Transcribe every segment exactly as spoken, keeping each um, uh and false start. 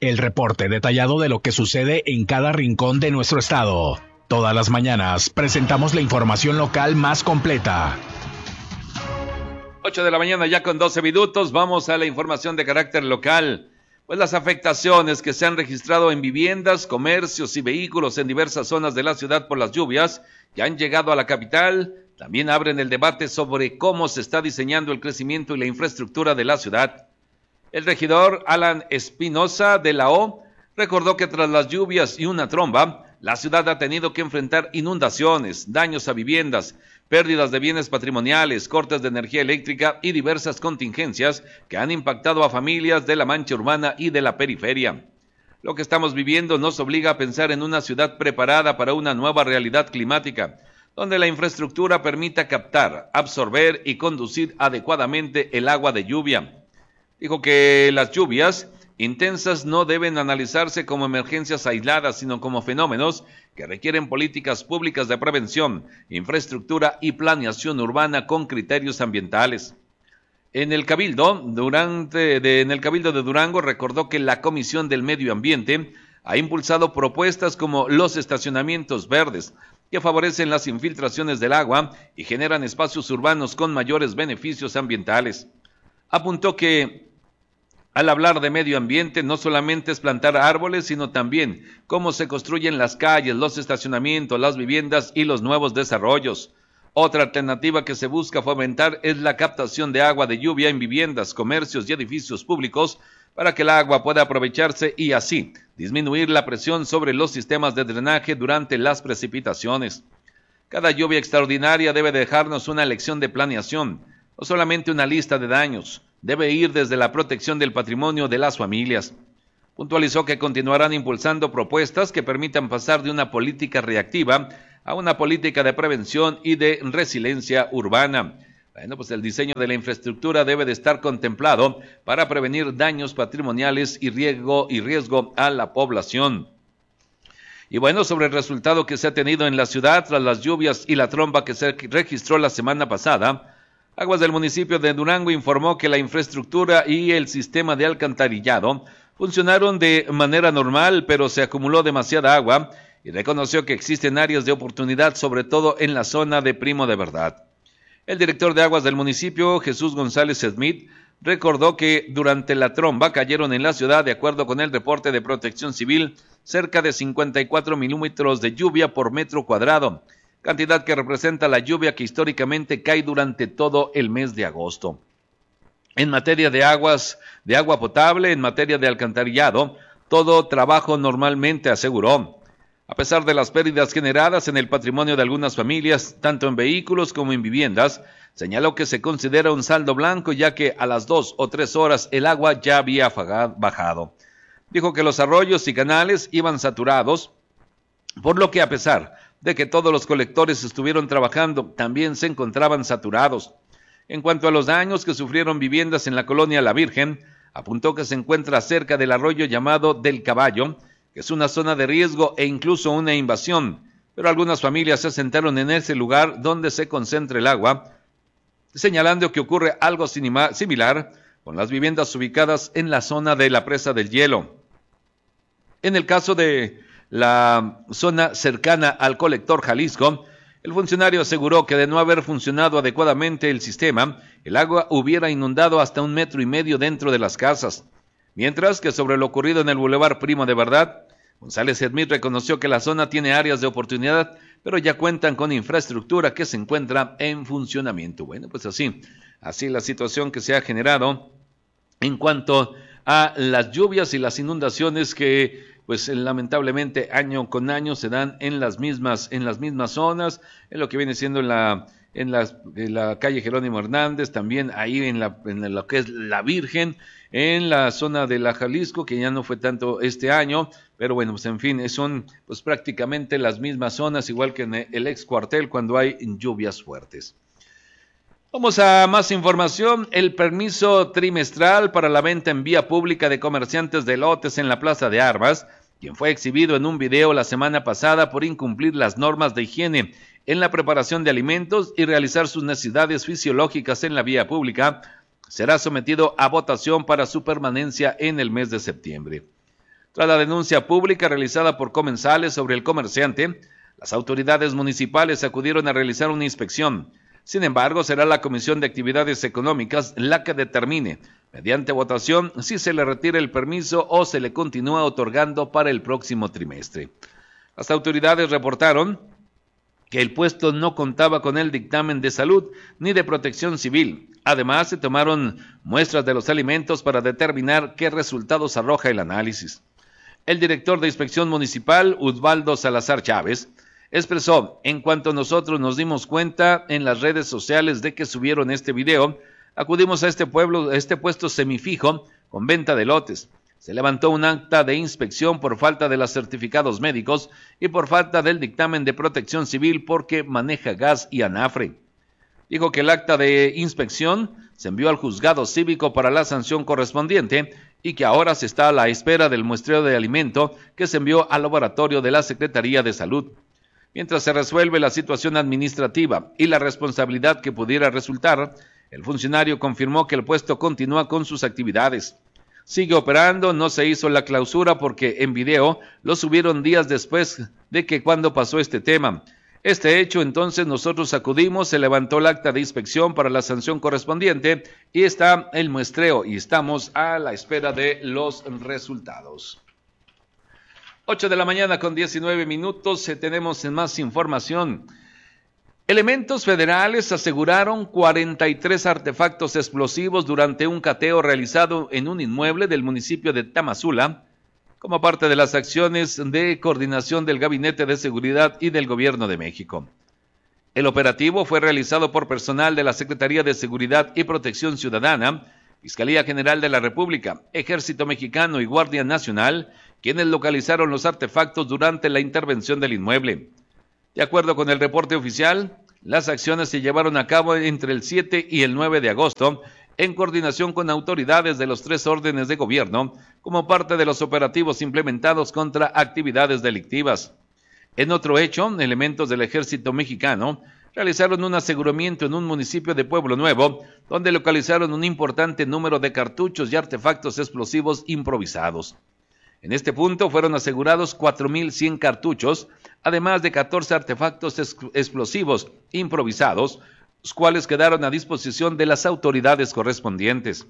el reporte detallado de lo que sucede en cada rincón de nuestro estado. Todas las mañanas presentamos la información local más completa. ocho de la mañana ya con doce minutos, vamos a la información de carácter local. Pues las afectaciones que se han registrado en viviendas, comercios y vehículos en diversas zonas de la ciudad por las lluvias que han llegado a la capital, también abren el debate sobre cómo se está diseñando el crecimiento y la infraestructura de la ciudad. El regidor Alan Espinosa de la O recordó que tras las lluvias y una tromba, la ciudad ha tenido que enfrentar inundaciones, daños a viviendas, pérdidas de bienes patrimoniales, cortes de energía eléctrica y diversas contingencias que han impactado a familias de la mancha urbana y de la periferia. Lo que estamos viviendo nos obliga a pensar en una ciudad preparada para una nueva realidad climática, donde la infraestructura permita captar, absorber y conducir adecuadamente el agua de lluvia. Dijo que las lluvias intensas no deben analizarse como emergencias aisladas, sino como fenómenos que requieren políticas públicas de prevención, infraestructura y planeación urbana con criterios ambientales. En el Cabildo, durante, de, en el Cabildo de Durango recordó que la Comisión del Medio Ambiente ha impulsado propuestas como los estacionamientos verdes, que favorecen las infiltraciones del agua y generan espacios urbanos con mayores beneficios ambientales. Apuntó que al hablar de medio ambiente no solamente es plantar árboles, sino también cómo se construyen las calles, los estacionamientos, las viviendas y los nuevos desarrollos. Otra alternativa que se busca fomentar es la captación de agua de lluvia en viviendas, comercios y edificios públicos para que el agua pueda aprovecharse y así disminuir la presión sobre los sistemas de drenaje durante las precipitaciones. Cada lluvia extraordinaria debe dejarnos una lección de planeación, no solamente una lista de daños. Debe ir desde la protección del patrimonio de las familias. Puntualizó que continuarán impulsando propuestas que permitan pasar de una política reactiva a una política de prevención y de resiliencia urbana. Bueno, pues el diseño de la infraestructura debe de estar contemplado para prevenir daños patrimoniales y riesgo, y riesgo a la población. Y bueno, sobre el resultado que se ha tenido en la ciudad tras las lluvias y la tromba que se registró la semana pasada, Aguas del municipio de Durango informó que la infraestructura y el sistema de alcantarillado funcionaron de manera normal, pero se acumuló demasiada agua y reconoció que existen áreas de oportunidad, sobre todo en la zona de Primo de Verdad. El director de Aguas del municipio, Jesús González Smith, recordó que durante la tromba cayeron en la ciudad, de acuerdo con el reporte de Protección Civil, cerca de cincuenta y cuatro milímetros de lluvia por metro cuadrado, cantidad que representa la lluvia que históricamente cae durante todo el mes de agosto. En materia de aguas, de agua potable, en materia de alcantarillado, todo trabajo normalmente, aseguró. A pesar de las pérdidas generadas en el patrimonio de algunas familias, tanto en vehículos como en viviendas, señaló que se considera un saldo blanco, ya que a las dos o tres horas el agua ya había bajado. Dijo que los arroyos y canales iban saturados, por lo que a pesar de que todos los colectores estuvieron trabajando, también se encontraban saturados. En cuanto a los daños que sufrieron viviendas en la colonia La Virgen, apuntó que se encuentra cerca del arroyo llamado Del Caballo, que es una zona de riesgo e incluso una invasión, pero algunas familias se asentaron en ese lugar donde se concentra el agua, señalando que ocurre algo similar con las viviendas ubicadas en la zona de la Presa del Hielo. En el caso de la zona cercana al colector Jalisco, el funcionario aseguró que de no haber funcionado adecuadamente el sistema, el agua hubiera inundado hasta un metro y medio dentro de las casas. Mientras que sobre lo ocurrido en el Boulevard Primo de Verdad, González Smith reconoció que la zona tiene áreas de oportunidad, pero ya cuentan con infraestructura que se encuentra en funcionamiento. Bueno, pues así, así la situación que se ha generado en cuanto a las lluvias y las inundaciones que pues lamentablemente año con año se dan en las mismas en las mismas zonas, en lo que viene siendo en la en la, en la calle Jerónimo Hernández, también ahí en la en lo que es La Virgen, en la zona de la Jalisco, que ya no fue tanto este año, pero bueno, pues en fin, son pues prácticamente las mismas zonas, igual que en el ex cuartel cuando hay lluvias fuertes. Vamos a más información. El permiso trimestral para la venta en vía pública de comerciantes de lotes en la Plaza de Armas, quien fue exhibido en un video la semana pasada por incumplir las normas de higiene en la preparación de alimentos y realizar sus necesidades fisiológicas en la vía pública, será sometido a votación para su permanencia en el mes de septiembre. Tras la denuncia pública realizada por comensales sobre el comerciante, las autoridades municipales acudieron a realizar una inspección. Sin embargo, será la Comisión de Actividades Económicas la que determine, mediante votación, si se le retira el permiso o se le continúa otorgando para el próximo trimestre. Las autoridades reportaron que el puesto no contaba con el dictamen de salud ni de protección civil. Además, se tomaron muestras de los alimentos para determinar qué resultados arroja el análisis. El director de Inspección Municipal, Osvaldo Salazar Chávez, expresó: en cuanto nosotros nos dimos cuenta en las redes sociales de que subieron este video, acudimos a este pueblo, a este puesto semifijo con venta de lotes. Se levantó un acta de inspección por falta de los certificados médicos y por falta del dictamen de protección civil porque maneja gas y anafre. Dijo que el acta de inspección se envió al juzgado cívico para la sanción correspondiente y que ahora se está a la espera del muestreo de alimento que se envió al laboratorio de la Secretaría de Salud. Mientras se resuelve la situación administrativa y la responsabilidad que pudiera resultar, el funcionario confirmó que el puesto continúa con sus actividades. Sigue operando, no se hizo la clausura porque en video lo subieron días después de que cuando pasó este tema. Este hecho, entonces nosotros acudimos, se levantó el acta de inspección para la sanción correspondiente y está el muestreo y estamos a la espera de los resultados. ocho de la mañana con diecinueve minutos, tenemos más información. Elementos federales aseguraron cuarenta y tres artefactos explosivos durante un cateo realizado en un inmueble del municipio de Tamazula, como parte de las acciones de coordinación del Gabinete de Seguridad y del Gobierno de México. El operativo fue realizado por personal de la Secretaría de Seguridad y Protección Ciudadana, Fiscalía General de la República, Ejército Mexicano y Guardia Nacional, quienes localizaron los artefactos durante la intervención del inmueble. De acuerdo con el reporte oficial, las acciones se llevaron a cabo entre el siete y el nueve de agosto, en coordinación con autoridades de los tres órdenes de gobierno, como parte de los operativos implementados contra actividades delictivas. En otro hecho, elementos del Ejército Mexicano realizaron un aseguramiento en un municipio de Pueblo Nuevo, donde localizaron un importante número de cartuchos y artefactos explosivos improvisados. En este punto fueron asegurados cuatro mil cien cartuchos, además de catorce artefactos explosivos improvisados, los cuales quedaron a disposición de las autoridades correspondientes.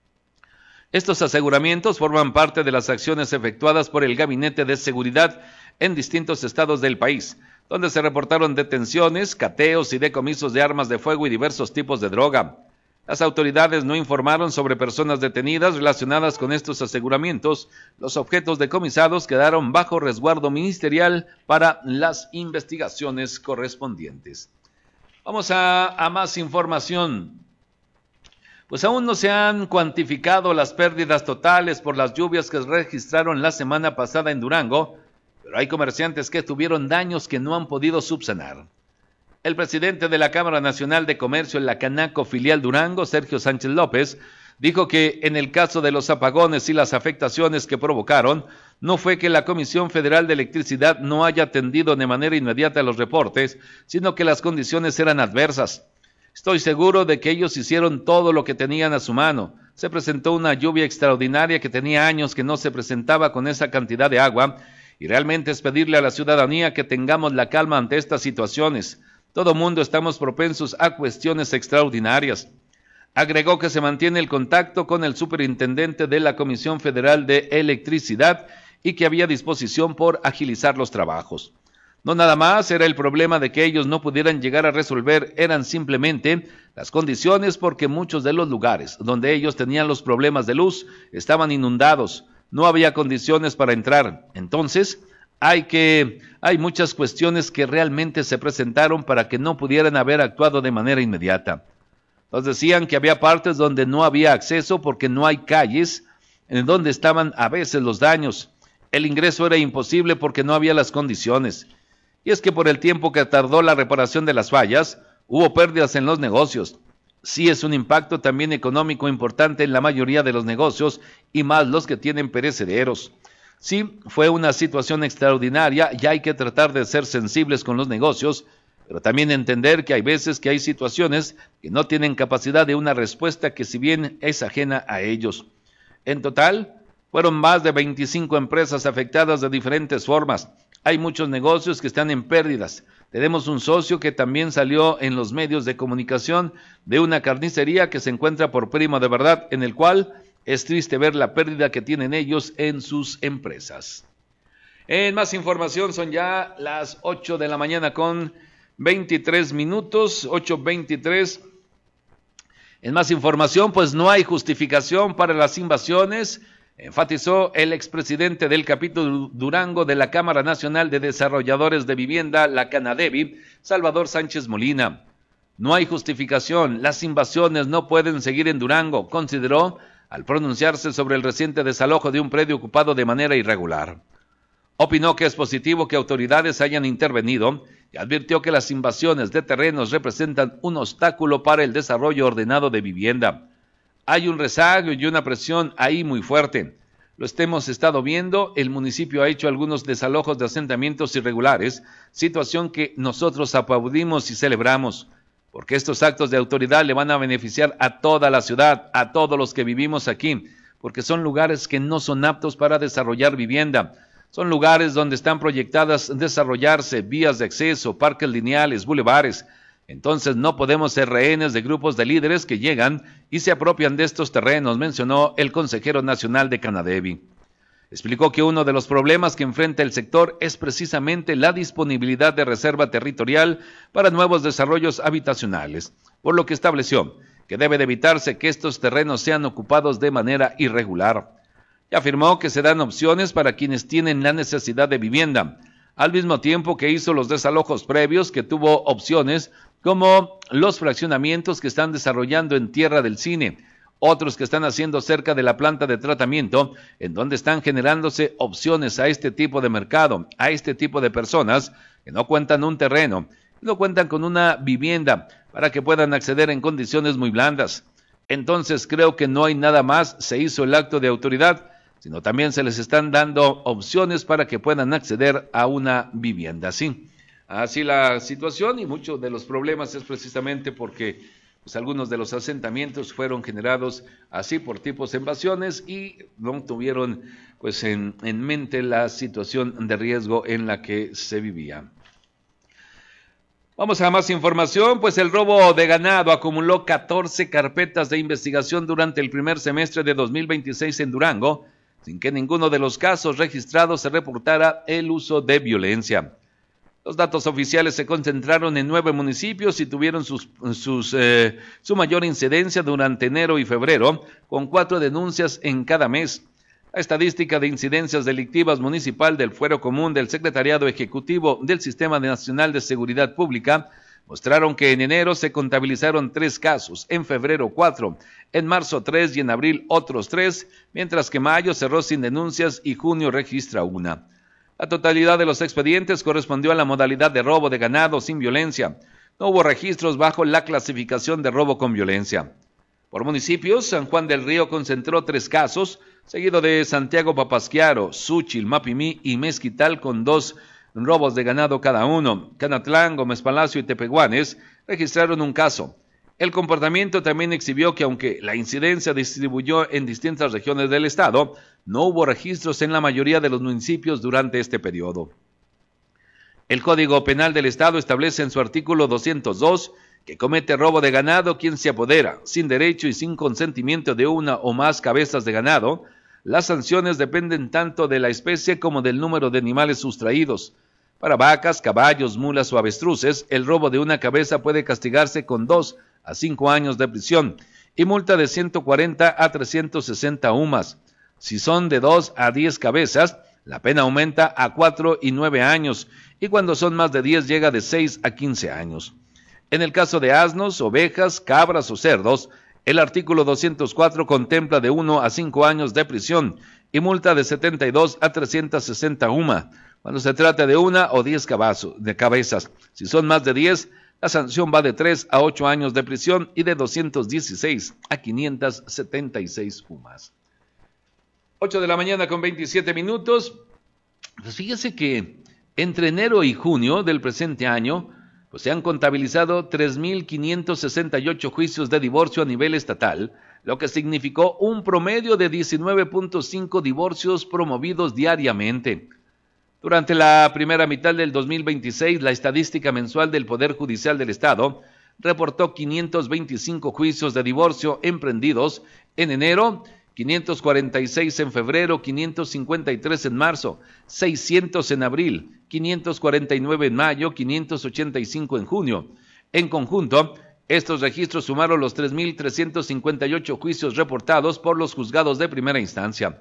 Estos aseguramientos forman parte de las acciones efectuadas por el Gabinete de Seguridad en distintos estados del país, donde se reportaron detenciones, cateos y decomisos de armas de fuego y diversos tipos de droga. Las autoridades no informaron sobre personas detenidas relacionadas con estos aseguramientos. Los objetos decomisados quedaron bajo resguardo ministerial para las investigaciones correspondientes. Vamos a, a más información. Pues aún no se han cuantificado las pérdidas totales por las lluvias que se registraron la semana pasada en Durango, pero hay comerciantes que tuvieron daños que no han podido subsanar. El presidente de la Cámara Nacional de Comercio en la Canaco Filial Durango, Sergio Sánchez López, dijo que en el caso de los apagones y las afectaciones que provocaron, no fue que la Comisión Federal de Electricidad no haya atendido de manera inmediata los reportes, sino que las condiciones eran adversas. Estoy seguro de que ellos hicieron todo lo que tenían a su mano. Se presentó una lluvia extraordinaria que tenía años que no se presentaba con esa cantidad de agua, y realmente es pedirle a la ciudadanía que tengamos la calma ante estas situaciones. Todo mundo estamos propensos a cuestiones extraordinarias. Agregó que se mantiene el contacto con el superintendente de la Comisión Federal de Electricidad y que había disposición por agilizar los trabajos. No nada más era el problema de que ellos no pudieran llegar a resolver, eran simplemente las condiciones porque muchos de los lugares donde ellos tenían los problemas de luz estaban inundados, no había condiciones para entrar. Entonces, Hay que, hay muchas cuestiones que realmente se presentaron para que no pudieran haber actuado de manera inmediata. Nos decían que había partes donde no había acceso porque no hay calles, en donde estaban a veces los daños. El ingreso era imposible porque no había las condiciones. Y es que por el tiempo que tardó la reparación de las fallas, hubo pérdidas en los negocios. Sí es un impacto también económico importante en la mayoría de los negocios y más los que tienen perecederos. Sí, fue una situación extraordinaria y hay que tratar de ser sensibles con los negocios, pero también entender que hay veces que hay situaciones que no tienen capacidad de una respuesta que si bien es ajena a ellos. En total, Fueron más de veinticinco empresas afectadas de diferentes formas. Hay muchos negocios que están en pérdidas. Tenemos un socio que también salió en los medios de comunicación de una carnicería que se encuentra por Primo de Verdad, en el cual es triste ver la pérdida que tienen ellos en sus empresas. En más información, son ya las ocho de la mañana con veintitrés minutos, ocho veintitrés. En más información, pues no hay justificación para las invasiones, enfatizó el expresidente del capítulo Durango de la Cámara Nacional de Desarrolladores de Vivienda, la Canadevi, Salvador Sánchez Molina. No hay justificación, las invasiones no pueden seguir en Durango, consideró al pronunciarse sobre el reciente desalojo de un predio ocupado de manera irregular. Opinó que es positivo que autoridades hayan intervenido y advirtió que las invasiones de terrenos representan un obstáculo para el desarrollo ordenado de vivienda. Hay un rezago y una presión ahí muy fuerte. Lo hemos estado viendo, el municipio ha hecho algunos desalojos de asentamientos irregulares, situación que nosotros aplaudimos y celebramos, porque estos actos de autoridad le van a beneficiar a toda la ciudad, a todos los que vivimos aquí, porque son lugares que no son aptos para desarrollar vivienda. Son lugares donde están proyectadas desarrollarse vías de acceso, parques lineales, bulevares. Entonces no podemos ser rehenes de grupos de líderes que llegan y se apropian de estos terrenos, mencionó el consejero nacional de Canadevi. Explicó que uno de los problemas que enfrenta el sector es precisamente la disponibilidad de reserva territorial para nuevos desarrollos habitacionales, por lo que estableció que debe de evitarse que estos terrenos sean ocupados de manera irregular. Y afirmó que se dan opciones para quienes tienen la necesidad de vivienda, al mismo tiempo que hizo los desalojos previos, que tuvo opciones como los fraccionamientos que están desarrollando en Tierra del Cine, otros que están haciendo cerca de la planta de tratamiento, en donde están generándose opciones a este tipo de mercado, a este tipo de personas que no cuentan un terreno, no cuentan con una vivienda para que puedan acceder en condiciones muy blandas. Entonces creo que no hay nada más, se hizo el acto de autoridad, sino también se les están dando opciones para que puedan acceder a una vivienda. Sí, así la situación, y muchos de los problemas es precisamente porque pues, algunos de los asentamientos fueron generados así por tipos de invasiones y no tuvieron pues en, en mente la situación de riesgo en la que se vivía. Vamos a más información, pues el robo de ganado acumuló catorce carpetas de investigación durante el primer semestre de dos mil veintiséis en Durango, sin que ninguno de los casos registrados se reportara el uso de violencia. Los datos oficiales se concentraron en nueve municipios y tuvieron sus, sus, eh, su mayor incidencia durante enero y febrero, con cuatro denuncias en cada mes. La estadística de incidencias delictivas municipal del Fuero Común del Secretariado Ejecutivo del Sistema Nacional de Seguridad Pública mostraron que en enero se contabilizaron tres casos, en febrero cuatro, en marzo tres y en abril otros tres, mientras que mayo cerró sin denuncias y junio registra una. La totalidad de los expedientes correspondió a la modalidad de robo de ganado sin violencia. No hubo registros bajo la clasificación de robo con violencia. Por municipios, San Juan del Río concentró tres casos, seguido de Santiago Papasquiaro, Xúchitl, Mapimí y Mezquital con dos robos de ganado cada uno. Canatlán, Gómez Palacio y Tepehuanes registraron un caso. El comportamiento también exhibió que aunque la incidencia distribuyó en distintas regiones del estado, no hubo registros en la mayoría de los municipios durante este periodo. El Código Penal del Estado establece en su artículo doscientos dos que comete robo de ganado quien se apodera, sin derecho y sin consentimiento de una o más cabezas de ganado. Las sanciones dependen tanto de la especie como del número de animales sustraídos. Para vacas, caballos, mulas o avestruces, el robo de una cabeza puede castigarse con dos a cinco años de prisión y multa de ciento cuarenta a trescientos sesenta UMAS. Si son de dos a diez cabezas, la pena aumenta a cuatro y nueve años, y cuando son más de diez llega de seis a quince años. En el caso de asnos, ovejas, cabras o cerdos, el artículo doscientos cuatro contempla de uno a cinco años de prisión y multa de setenta y dos a trescientos sesenta UMA, cuando se trata de una o diez cabazos, de cabezas. Si son más de diez, la sanción va de tres a ocho años de prisión y de doscientos dieciséis a quinientos setenta y seis UMAS. ocho de la mañana con veintisiete minutos. Pues fíjese que entre enero y junio del presente año, pues se han contabilizado tres mil quinientos sesenta y ocho juicios de divorcio a nivel estatal, lo que significó un promedio de diecinueve punto cinco divorcios promovidos diariamente. Durante la primera mitad del dos mil veintiséis, la estadística mensual del Poder Judicial del Estado reportó quinientos veinticinco juicios de divorcio emprendidos en enero, quinientos cuarenta y seis en febrero, quinientos cincuenta y tres en marzo, seiscientos en abril, quinientos cuarenta y nueve en mayo, quinientos ochenta y cinco en junio. En conjunto, estos registros sumaron los tres mil trescientos cincuenta y ocho juicios reportados por los juzgados de primera instancia.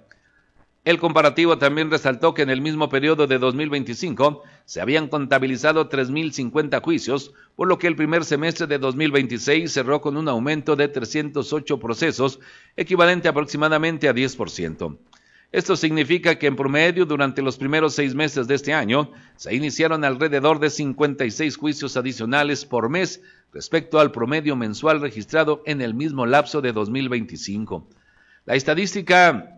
El comparativo también resaltó que en el mismo periodo de dos mil veinticinco se habían contabilizado tres mil cincuenta juicios, por lo que el primer semestre de dos mil veintiséis cerró con un aumento de trescientos ocho procesos, equivalente aproximadamente a diez por ciento. Esto significa que en promedio durante los primeros seis meses de este año se iniciaron alrededor de cincuenta y seis juicios adicionales por mes respecto al promedio mensual registrado en el mismo lapso de dos mil veinticinco. La estadística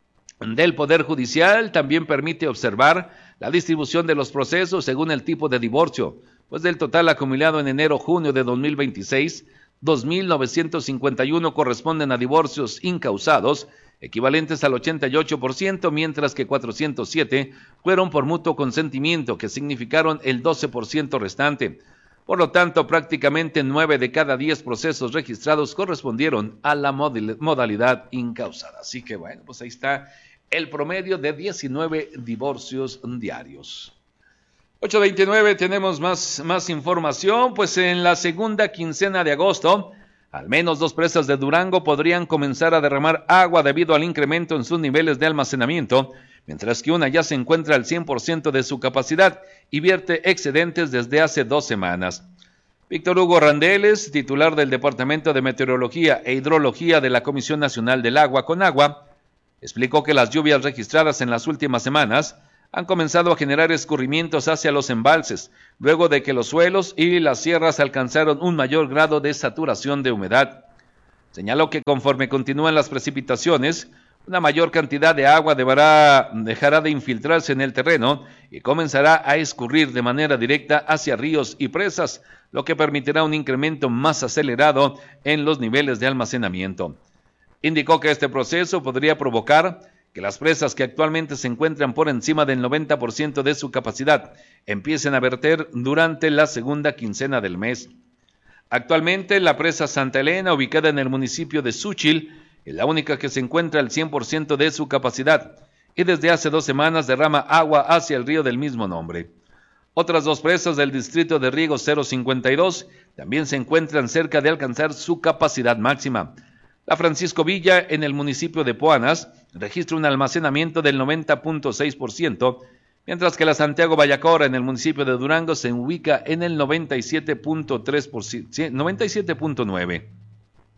del Poder Judicial también permite observar la distribución de los procesos según el tipo de divorcio, pues del total acumulado en enero-junio de dos mil veintiséis, dos mil novecientos cincuenta y uno corresponden a divorcios incausados, equivalentes al ochenta y ocho por ciento, mientras que cuatrocientos siete fueron por mutuo consentimiento, que significaron el doce por ciento restante. Por lo tanto, prácticamente nueve de cada diez procesos registrados correspondieron a la modalidad incausada. Así que bueno, pues ahí está el promedio de diecinueve divorcios diarios. ocho veintinueve, tenemos más, más información, pues en la segunda quincena de agosto, al menos dos presas de Durango podrían comenzar a derramar agua debido al incremento en sus niveles de almacenamiento, mientras que una ya se encuentra al cien por ciento de su capacidad y vierte excedentes desde hace dos semanas. Víctor Hugo Randeles, titular del Departamento de Meteorología e Hidrología de la Comisión Nacional del Agua, CONAGUA, explicó que las lluvias registradas en las últimas semanas han comenzado a generar escurrimientos hacia los embalses, luego de que los suelos y las sierras alcanzaron un mayor grado de saturación de humedad. Señaló que conforme continúan las precipitaciones, una mayor cantidad de agua deberá, dejará de infiltrarse en el terreno y comenzará a escurrir de manera directa hacia ríos y presas, lo que permitirá un incremento más acelerado en los niveles de almacenamiento. Indicó que este proceso podría provocar que las presas que actualmente se encuentran por encima del noventa por ciento de su capacidad empiecen a verter durante la segunda quincena del mes. Actualmente, la presa Santa Elena, ubicada en el municipio de Xúchil, es la única que se encuentra al cien por ciento de su capacidad y desde hace dos semanas derrama agua hacia el río del mismo nombre. Otras dos presas del distrito de riego cero cincuenta y dos también se encuentran cerca de alcanzar su capacidad máxima. La Francisco Villa, en el municipio de Poanas, registra un almacenamiento del noventa punto seis por ciento, mientras que la Santiago Vallacora, en el municipio de Durango, se ubica en el noventa y siete punto tres por ciento, noventa y siete punto nueve por ciento.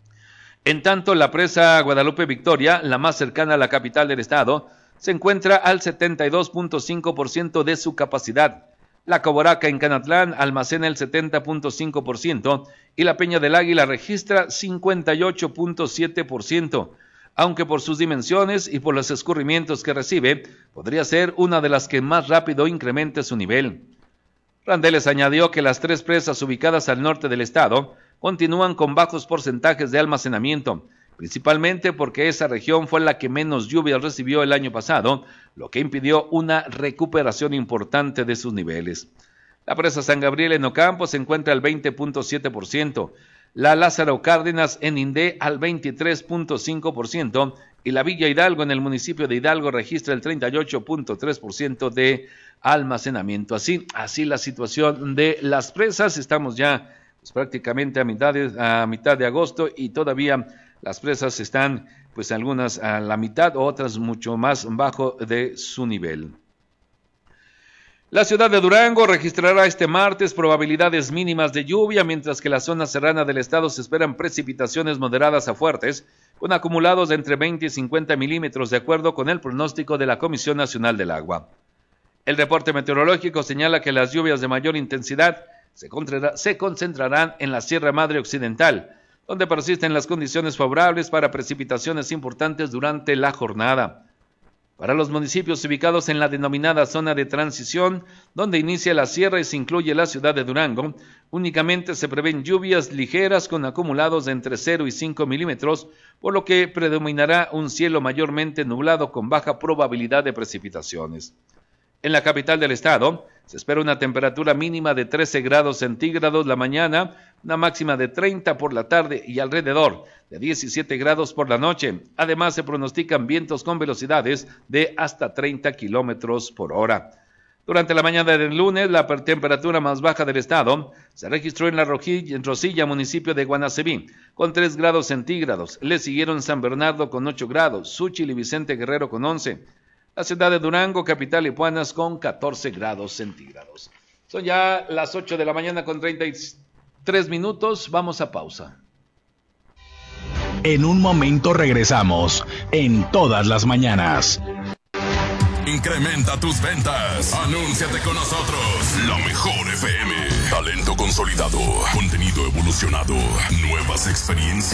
En tanto, la presa Guadalupe Victoria, la más cercana a la capital del estado, se encuentra al setenta y dos punto cinco por ciento de su capacidad. La Coboraca en Canatlán almacena el setenta punto cinco por ciento y la Peña del Águila registra cincuenta y ocho punto siete por ciento, aunque por sus dimensiones y por los escurrimientos que recibe, podría ser una de las que más rápido incremente su nivel. Randeles añadió que las tres presas ubicadas al norte del estado continúan con bajos porcentajes de almacenamiento, principalmente porque esa región fue la que menos lluvias recibió el año pasado, lo que impidió una recuperación importante de sus niveles. La presa San Gabriel en Ocampo se encuentra al veinte punto siete por ciento, la Lázaro Cárdenas en Indé al veintitrés punto cinco por ciento y la Villa Hidalgo en el municipio de Hidalgo registra el treinta y ocho punto tres por ciento de almacenamiento. Así, así la situación de las presas. Estamos ya pues, prácticamente a mitad, de, a mitad de agosto y todavía las presas están, pues algunas a la mitad, otras mucho más bajo de su nivel. La ciudad de Durango registrará este martes probabilidades mínimas de lluvia, mientras que en la zona serrana del estado se esperan precipitaciones moderadas a fuertes, con acumulados de entre veinte y cincuenta milímetros, de acuerdo con el pronóstico de la Comisión Nacional del Agua. El reporte meteorológico señala que las lluvias de mayor intensidad se, se concentrarán en la Sierra Madre Occidental, donde persisten las condiciones favorables para precipitaciones importantes durante la jornada. Para los municipios ubicados en la denominada zona de transición, donde inicia la sierra y se incluye la ciudad de Durango, únicamente se prevén lluvias ligeras con acumulados de entre cero y cinco milímetros, por lo que predominará un cielo mayormente nublado con baja probabilidad de precipitaciones. En la capital del estado, se espera una temperatura mínima de trece grados centígrados la mañana, una máxima de treinta por la tarde y alrededor de diecisiete grados por la noche. Además, se pronostican vientos con velocidades de hasta treinta kilómetros por hora. Durante la mañana del lunes, la temperatura más baja del estado se registró en la Rojilla, en Rosilla, municipio de Guanaceví, con tres grados centígrados. Le siguieron San Bernardo con ocho grados, Xúchitl y Vicente Guerrero con once. La ciudad de Durango, capital y Puanas con catorce grados centígrados. Son ya las ocho de la mañana con treinta y tres minutos. Vamos a pausa. En un momento regresamos en Todas las Mañanas. Incrementa tus ventas. Anúnciate con nosotros. La mejor F M. Talento consolidado. Contenido evolucionado. Nuevas experiencias.